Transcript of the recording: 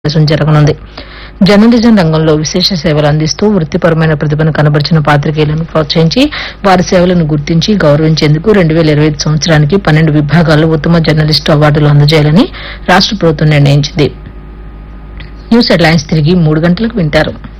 సమావేశం జరగనుంది. జర్నలిజం రంగంలో విశేష సేవలు అందిస్తూ వృత్తిపరమైన ప్రతిభను కనబరిచిన పాత్రికేయులను ప్రోత్సహించి వారి సేవలను గుర్తించి గౌరవించేందుకు 2025 సంవత్సరానికి 12 విభాగాల్లో ఉత్తమ జర్నలిస్టు అవార్డులు అందజేయాలని రాష్ట ప్రభుత్వం నిర్ణయించింది. న్యూస్ హెడ్లైన్స్ తిరిగి 3 గంటలకు వింటారు.